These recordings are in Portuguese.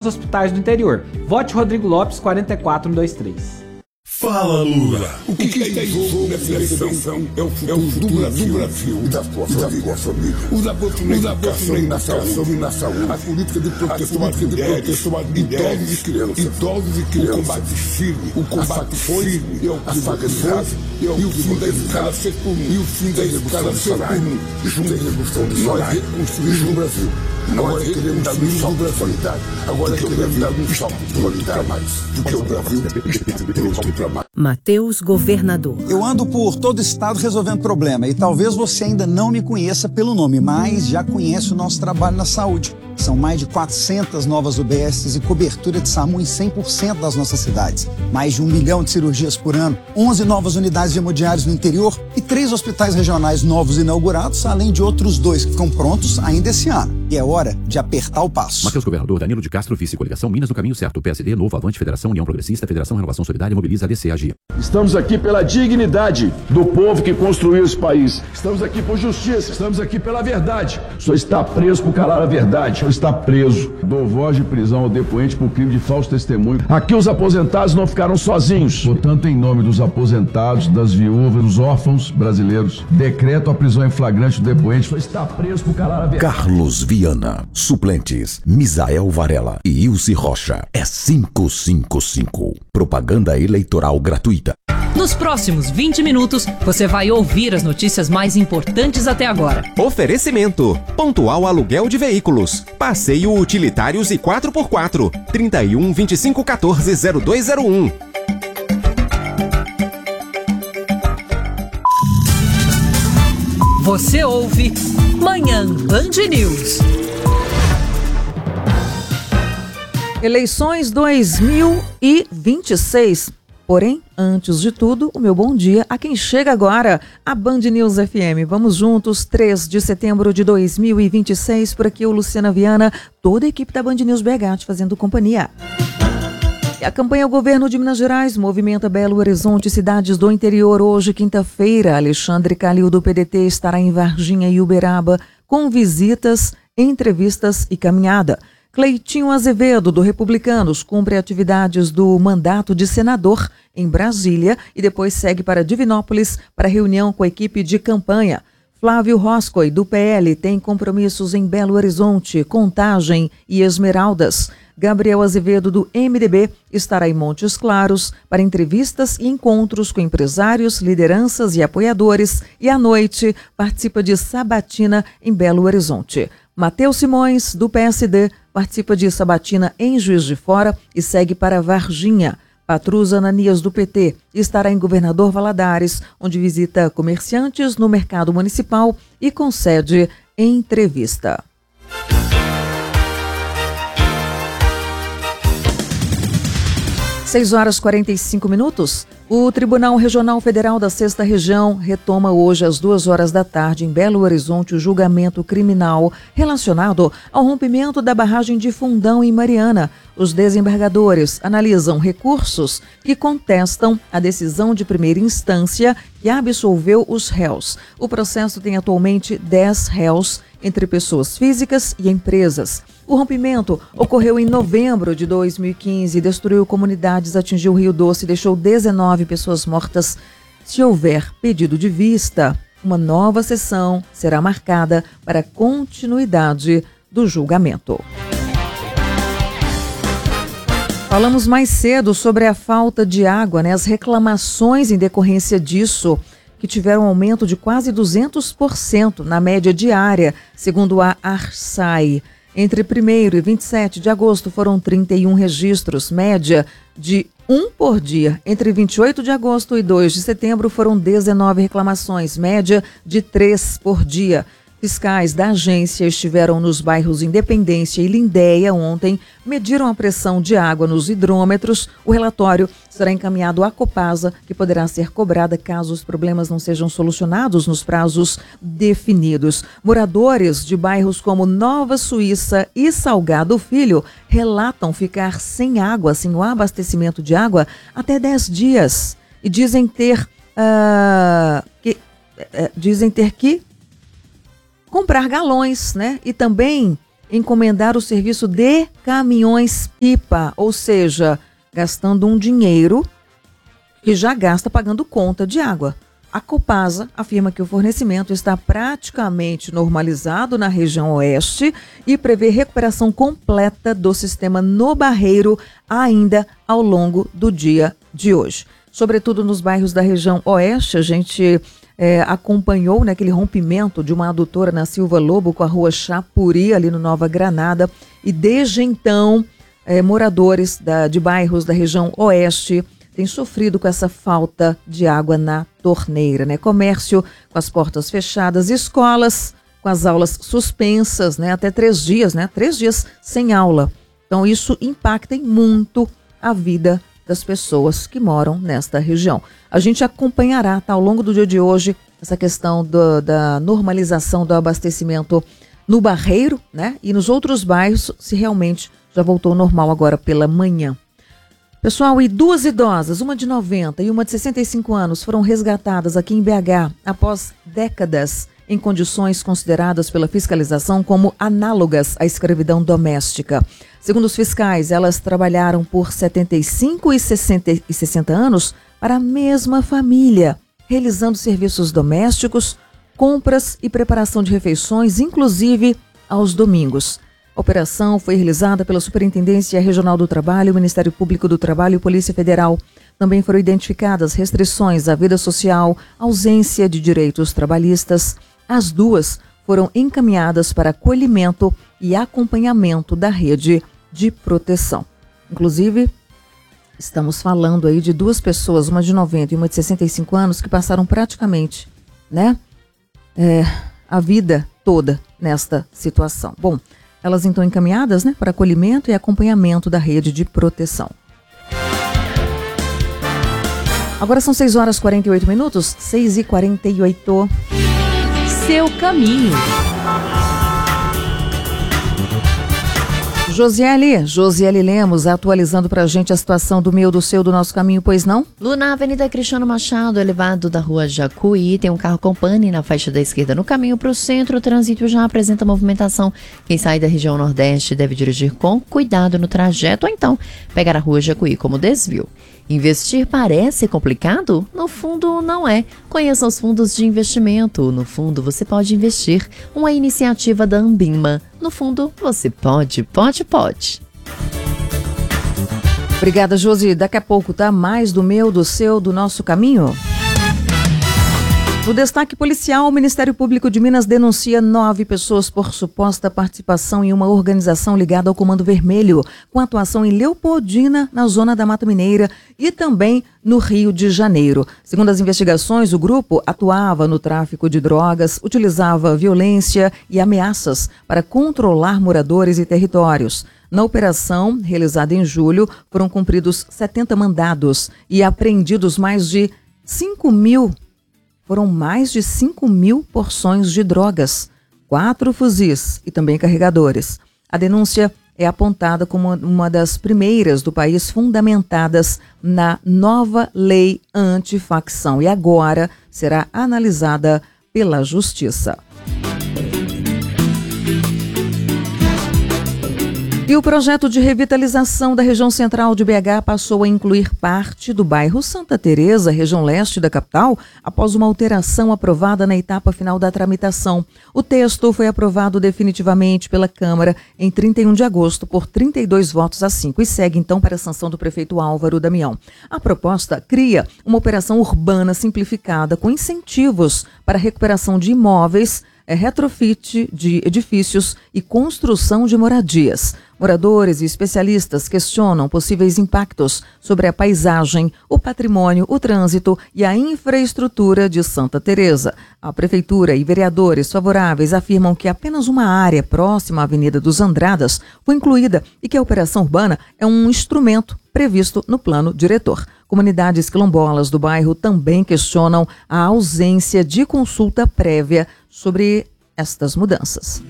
hospitais do interior. Vote Rodrigo Lopes, 44123. Fala, Lula! O que está em jogo nessa eleição é o futuro do Brasil e da sua família. Os abortos na saúde, a política de proteção às mulheres, idosos e crianças, o combate firme, a facilidade e o fim da escala ser por um. Nós reconstruímos o Brasil. Agora queremos dar um salto de qualidade. Agora queremos dar um salto de qualidade mais. Porque o Brasil está pronto para mais. Matheus Governador. Eu ando por todo o estado resolvendo problema e talvez você ainda não me conheça pelo nome, mas já conhece o nosso trabalho na saúde. São mais de 400 novas UBSs e cobertura de SAMU em 100% das nossas cidades. Mais de 1 milhão de cirurgias por ano, 11 novas unidades de hemodiálise no interior e 3 hospitais regionais novos inaugurados, além de outros 2 que ficam prontos ainda esse ano. E é hora de apertar o passo. Matheus Governador, Danilo de Castro, Vice Coligação Minas no caminho certo. PSD, Novo, Avante, Federação, União Progressista, Federação Renovação Solidária, Mobiliza, ADC, AGIA. Estamos aqui pela dignidade do povo que construiu esse país. Estamos aqui por justiça, estamos aqui pela verdade. O senhor está preso por calar a verdade, o senhor está preso. Dou voz de prisão ao depoente por crime de falso testemunho. Aqui os aposentados não ficaram sozinhos. Portanto, em nome dos aposentados, das viúvas, dos órfãos brasileiros, decreto a prisão em flagrante do depoente. O senhor está preso por calar a verdade. Carlos Viana, suplentes, Misael Varela e Ilse Rocha. É 555. Propaganda eleitoral gratuita. Nos próximos 20 minutos, você vai ouvir as notícias mais importantes até agora. Oferecimento: Pontual Aluguel de Veículos, Passeio Utilitários e 4x4, 31 25 14 0201. Você ouve Manhã Band News. Eleições 2026. Porém, antes de tudo, o meu bom dia a quem chega agora, a Band News FM. Vamos juntos, 3 de setembro de 2026, por aqui o Luciana Viana, toda a equipe da Band News BH te fazendo companhia. E a campanha Governo de Minas Gerais movimenta Belo Horizonte e cidades do interior. Hoje, quinta-feira, Alexandre Calil do PDT estará em Varginha e Uberaba com visitas, entrevistas e caminhada. Cleitinho Azevedo, do Republicanos, cumpre atividades do mandato de senador em Brasília e depois segue para Divinópolis para reunião com a equipe de campanha. Flávio Roscoe, do PL, tem compromissos em Belo Horizonte, Contagem e Esmeraldas. Gabriel Azevedo, do MDB, estará em Montes Claros para entrevistas e encontros com empresários, lideranças e apoiadores e, à noite, participa de sabatina em Belo Horizonte. Matheus Simões, do PSD, participa de sabatina em Juiz de Fora e segue para Varginha. Patrus Ananias, do PT, estará em Governador Valadares, onde visita comerciantes no mercado municipal e concede entrevista. 6h45. O Tribunal Regional Federal da 6ª Região retoma hoje às 14h em Belo Horizonte o julgamento criminal relacionado ao rompimento da barragem de Fundão em Mariana. Os desembargadores analisam recursos que contestam a decisão de primeira instância que absolveu os réus. O processo tem atualmente 10 réus entre pessoas físicas e empresas. O rompimento ocorreu em novembro de 2015, destruiu comunidades, atingiu o Rio Doce e deixou 19 pessoas mortas. Se houver pedido de vista, uma nova sessão será marcada para a continuidade do julgamento. Falamos mais cedo sobre a falta de água, as reclamações em decorrência disso, que tiveram um aumento de quase 200% na média diária, segundo a ARSAI. Entre 1º e 27 de agosto foram 31 registros, média de 1 por dia. Entre 28 de agosto e 2 de setembro foram 19 reclamações, média de 3 por dia. Fiscais da agência estiveram nos bairros Independência e Lindéia ontem, mediram a pressão de água nos hidrômetros. O relatório será encaminhado à Copasa, que poderá ser cobrada caso os problemas não sejam solucionados nos prazos definidos. Moradores de bairros como Nova Suíça e Salgado Filho relatam ficar sem água, sem o abastecimento de água, até 10 dias. E dizem ter que comprar galões, e também encomendar o serviço de caminhões-pipa, ou seja, gastando um dinheiro que já gasta pagando conta de água. A Copasa afirma que o fornecimento está praticamente normalizado na região oeste e prevê recuperação completa do sistema no Barreiro ainda ao longo do dia de hoje. Sobretudo nos bairros da região oeste, a gente acompanhou aquele rompimento de uma adutora na Silva Lobo com a rua Chapuri, ali no Nova Granada, e desde então, moradores de bairros da região oeste têm sofrido com essa falta de água na torneira, né? Comércio com as portas fechadas, escolas com as aulas suspensas, né? Até 3 dias, né? 3 dias sem aula. Então isso impacta muito a vida das pessoas que moram nesta região. A gente acompanhará, ao longo do dia de hoje, essa questão da normalização do abastecimento no Barreiro, né? E nos outros bairros, se realmente já voltou ao normal agora pela manhã. Pessoal, e 2 idosas, uma de 90 e uma de 65 anos, foram resgatadas aqui em BH após décadas em condições consideradas pela fiscalização como análogas à escravidão doméstica. Segundo os fiscais, elas trabalharam por 75 e 60 anos para a mesma família, realizando serviços domésticos, compras e preparação de refeições, inclusive aos domingos. A operação foi realizada pela Superintendência Regional do Trabalho, Ministério Público do Trabalho e Polícia Federal. Também foram identificadas restrições à vida social, ausência de direitos trabalhistas. As 2 foram encaminhadas para acolhimento e acompanhamento da rede de proteção. Inclusive, estamos falando aí de 2 pessoas, uma de 90 e uma de 65 anos, que passaram praticamente, a vida toda nesta situação. Bom, elas então encaminhadas, para acolhimento e acompanhamento da rede de proteção. Agora são 6h48, 6h48. Seu caminho. Josiele Lemos, atualizando pra gente a situação do meu, do seu, do nosso caminho, pois não? Na Avenida Cristiano Machado, elevado da Rua Jacuí, tem um carro com pane na faixa da esquerda no caminho para o centro. O trânsito já apresenta movimentação. Quem sai da região nordeste deve dirigir com cuidado no trajeto ou então pegar a Rua Jacuí como desvio. Investir parece complicado? No fundo, não é. Conheça os fundos de investimento. No fundo, você pode investir. Uma iniciativa da Ambima. No fundo, você pode. Obrigada, Josi. Daqui a pouco, mais do meu, do seu, do nosso caminho. No destaque policial, o Ministério Público de Minas denuncia 9 pessoas por suposta participação em uma organização ligada ao Comando Vermelho, com atuação em Leopoldina, na zona da Mata Mineira, e também no Rio de Janeiro. Segundo as investigações, o grupo atuava no tráfico de drogas, utilizava violência e ameaças para controlar moradores e territórios. Na operação, realizada em julho, foram cumpridos 70 mandados e apreendidos mais de 5 mil porções de drogas, 4 fuzis e também carregadores. A denúncia é apontada como uma das primeiras do país fundamentadas na nova lei antifacção e agora será analisada pela Justiça. E o projeto de revitalização da região central de BH passou a incluir parte do bairro Santa Teresa, região leste da capital, após uma alteração aprovada na etapa final da tramitação. O texto foi aprovado definitivamente pela Câmara em 31 de agosto por 32 votos a 5 e segue então para a sanção do prefeito Álvaro Damião. A proposta cria uma operação urbana simplificada com incentivos para a recuperação de imóveis, retrofit de edifícios e construção de moradias. Moradores e especialistas questionam possíveis impactos sobre a paisagem, o patrimônio, o trânsito e a infraestrutura de Santa Teresa. A prefeitura e vereadores favoráveis afirmam que apenas uma área próxima à Avenida dos Andradas foi incluída e que a operação urbana é um instrumento previsto no plano diretor. Comunidades quilombolas do bairro também questionam a ausência de consulta prévia sobre estas mudanças.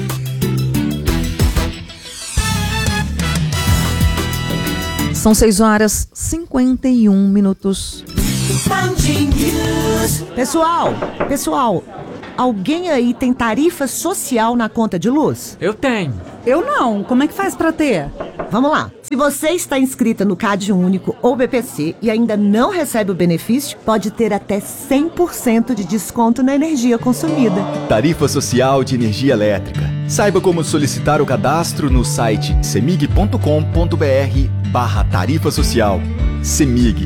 São 6h51. Pessoal, alguém aí tem tarifa social na conta de luz? Eu tenho. Eu não. Como é que faz pra ter? Vamos lá. Se você está inscrita no CAD Único ou BPC e ainda não recebe o benefício, pode ter até 100% de desconto na energia consumida. Tarifa Social de Energia Elétrica. Saiba como solicitar o cadastro no site cemig.com.br/tarifa social. Cemig.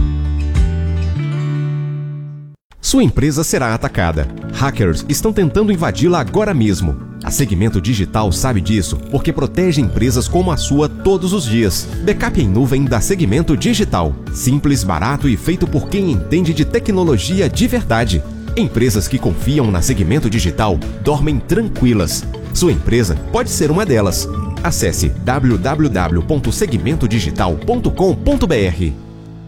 Sua empresa será atacada. Hackers estão tentando invadi-la agora mesmo. A Segmento Digital sabe disso porque protege empresas como a sua todos os dias. Backup em nuvem da Segmento Digital. Simples, barato e feito por quem entende de tecnologia de verdade. Empresas que confiam na Segmento Digital dormem tranquilas. Sua empresa pode ser uma delas. Acesse www.segmentodigital.com.br.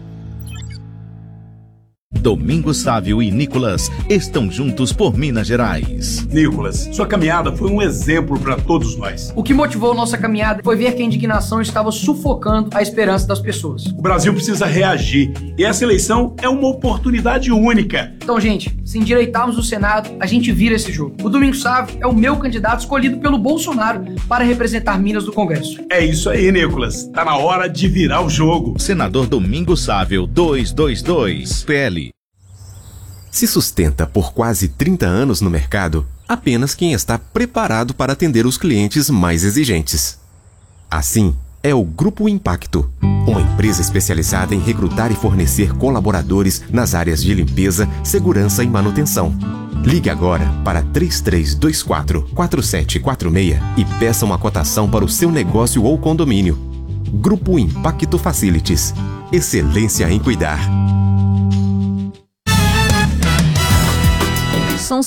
Domingos Sávio e Nicolas estão juntos por Minas Gerais. Nicolas, sua caminhada foi um exemplo para todos nós. O que motivou nossa caminhada foi ver que a indignação estava sufocando a esperança das pessoas. O Brasil precisa reagir e essa eleição é uma oportunidade única. Então, gente, se endireitarmos o Senado, a gente vira esse jogo. O Domingos Sávio é o meu candidato escolhido pelo Bolsonaro para representar Minas no Congresso. É isso aí, Nicolas. Tá na hora de virar o jogo. Senador Domingos Sávio 222, PL. Se sustenta por quase 30 anos no mercado, apenas quem está preparado para atender os clientes mais exigentes. Assim, é o Grupo Impacto, uma empresa especializada em recrutar e fornecer colaboradores nas áreas de limpeza, segurança e manutenção. Ligue agora para 3324-4746 e peça uma cotação para o seu negócio ou condomínio. Grupo Impacto Facilities. Excelência em cuidar. São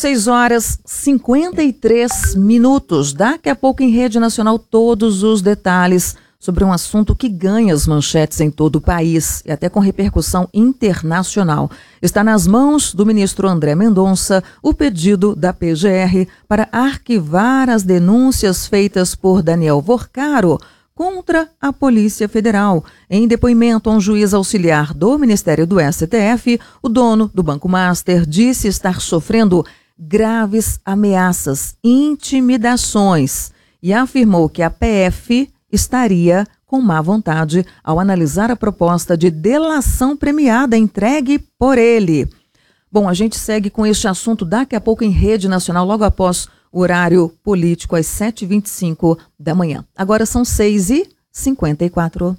6h53. Daqui a pouco em Rede Nacional todos os detalhes sobre um assunto que ganha as manchetes em todo o país e até com repercussão internacional. Está nas mãos do ministro André Mendonça o pedido da PGR para arquivar as denúncias feitas por Daniel Vorcaro contra a Polícia Federal. Em depoimento a um juiz auxiliar do Ministério do STF, o dono do Banco Master disse estar sofrendo graves ameaças, intimidações e afirmou que a PF estaria com má vontade ao analisar a proposta de delação premiada entregue por ele. Bom, a gente segue com este assunto daqui a pouco em Rede Nacional, logo após o horário político, às 7h25 da manhã. Agora são 6h54.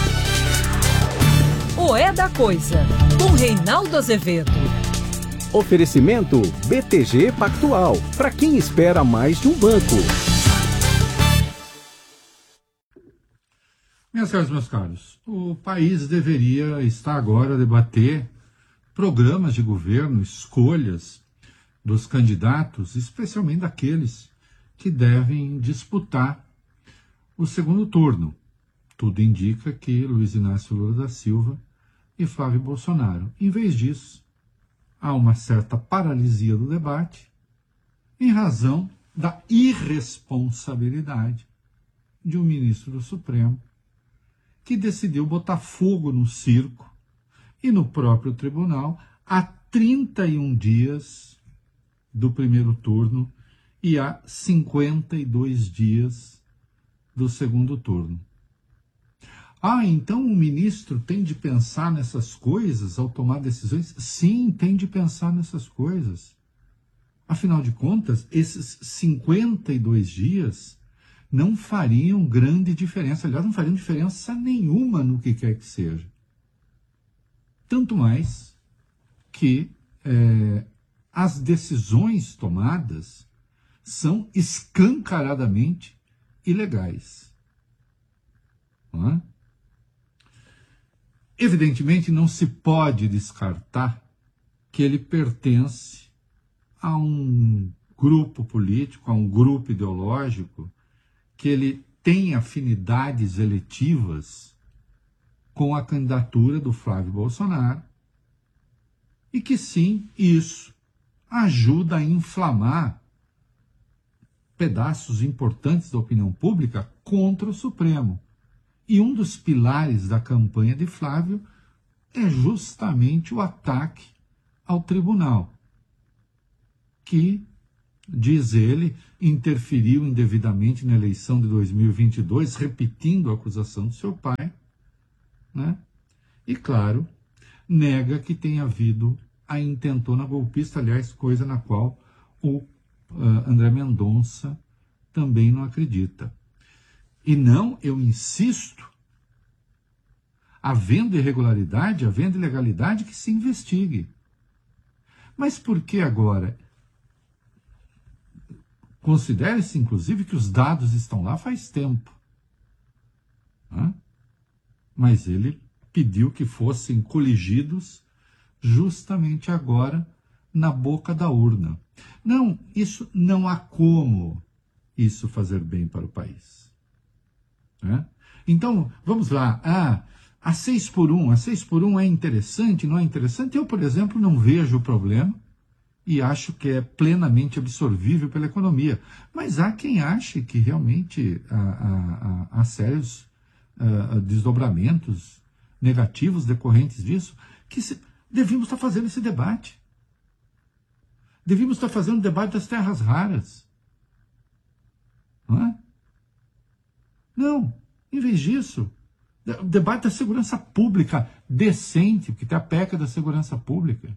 O É da Coisa, com Reinaldo Azevedo. Oferecimento BTG Pactual, para quem espera mais de um banco. Minhas senhoras e meus caros, o país deveria estar agora a debater programas de governo, escolhas dos candidatos, especialmente daqueles que devem disputar o segundo turno. Tudo indica que Luiz Inácio Lula da Silva e Flávio Bolsonaro. Em vez disso, há uma certa paralisia do debate em razão da irresponsabilidade de um ministro do Supremo que decidiu botar fogo no circo e no próprio tribunal há 31 dias do primeiro turno e há 52 dias do segundo turno. Então o ministro tem de pensar nessas coisas ao tomar decisões? Sim, tem de pensar nessas coisas. Afinal de contas, esses 52 dias não fariam grande diferença. Aliás, não fariam diferença nenhuma no que quer que seja. Tanto mais que as decisões tomadas são escancaradamente ilegais. Não é? Evidentemente, não se pode descartar que ele pertence a um grupo político, a um grupo ideológico, que ele tem afinidades eletivas com a candidatura do Flávio Bolsonaro e que, sim, isso ajuda a inflamar pedaços importantes da opinião pública contra o Supremo. E um dos pilares da campanha de Flávio é justamente o ataque ao tribunal, que, diz ele, interferiu indevidamente na eleição de 2022, repetindo a acusação do seu pai, né? E, claro, nega que tenha havido a intentona golpista, aliás, coisa na qual o André Mendonça também não acredita. E não, eu insisto, havendo irregularidade, havendo ilegalidade, que se investigue. Mas por que agora? Considere-se, inclusive, que os dados estão lá faz tempo. Né? Mas ele pediu que fossem coligidos justamente agora na boca da urna. Não, isso não há como isso fazer bem para o país. Né? Então, vamos lá. A 6x1, a 6x1 é interessante, não é interessante? Eu, por exemplo, não vejo o problema e acho que é plenamente absorvível pela economia. Mas há quem ache que realmente há sérios desdobramentos negativos decorrentes disso, que devíamos estar fazendo esse debate. Devíamos estar fazendo o debate das terras raras. Não é? Não, em vez disso, o debate da segurança pública decente, porque tem a PEC da segurança pública.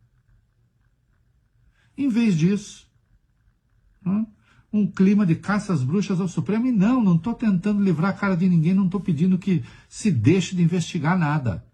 Em vez disso, um clima de caça às bruxas ao Supremo, e não estou tentando livrar a cara de ninguém, não estou pedindo que se deixe de investigar nada.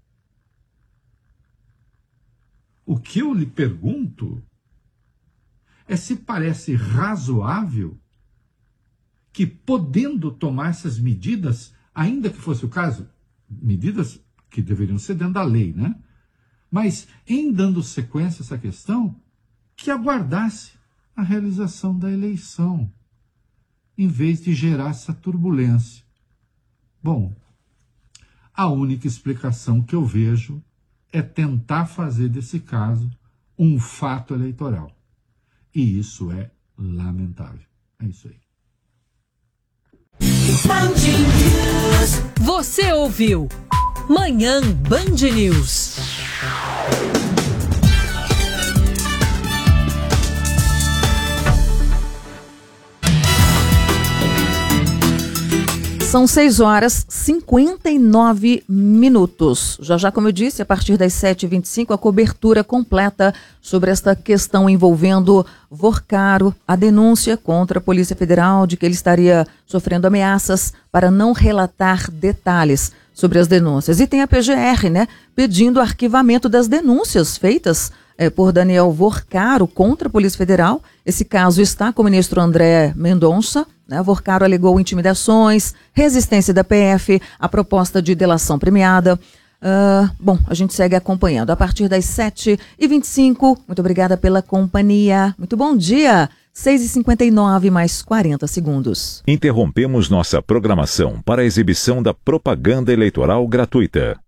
O que eu lhe pergunto é se parece razoável que, podendo tomar essas medidas, ainda que fosse o caso, medidas que deveriam ser dentro da lei, né? Mas, em dando sequência a essa questão, que aguardasse a realização da eleição, em vez de gerar essa turbulência. Bom, a única explicação que eu vejo é tentar fazer desse caso um fato eleitoral. E isso é lamentável. É isso aí. Você ouviu Manhã Band News. São 6h59. Já, como eu disse, a partir das 7h25, a cobertura completa sobre esta questão envolvendo Vorcaro, a denúncia contra a Polícia Federal de que ele estaria sofrendo ameaças para não relatar detalhes sobre as denúncias. E tem a PGR, né, pedindo arquivamento das denúncias feitas por Daniel Vorcaro contra a Polícia Federal. Esse caso está com o ministro André Mendonça. Né? Vorcaro alegou intimidações, resistência da PF, a proposta de delação premiada. Bom, a gente segue acompanhando a partir das 7h25. Muito obrigada pela companhia. Muito bom dia. 6h59 mais 40 segundos. Interrompemos nossa programação para a exibição da propaganda eleitoral gratuita.